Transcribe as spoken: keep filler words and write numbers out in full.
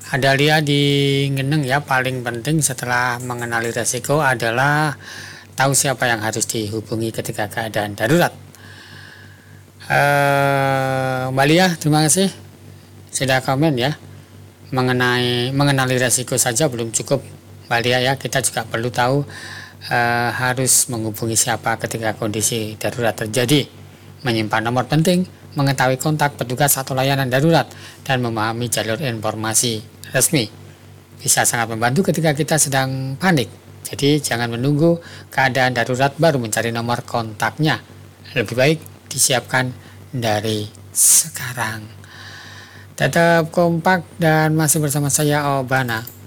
Ada lihat di Ngeneng ya, paling penting setelah mengenali resiko adalah tahu siapa yang harus dihubungi ketika keadaan darurat. Eh, Mbak Lia, terima kasih sudah komen ya. Mengenai mengenali resiko saja belum cukup, Mbak Lia ya. Kita juga perlu tahu eh, harus menghubungi siapa ketika kondisi darurat terjadi, menyimpan nomor penting, mengetahui kontak petugas atau layanan darurat, dan memahami jalur informasi resmi. Bisa sangat membantu ketika kita sedang panik. Jadi jangan menunggu keadaan darurat baru mencari nomor kontaknya. Lebih baik disiapkan dari sekarang. Tetap kompak dan masih bersama saya Obana.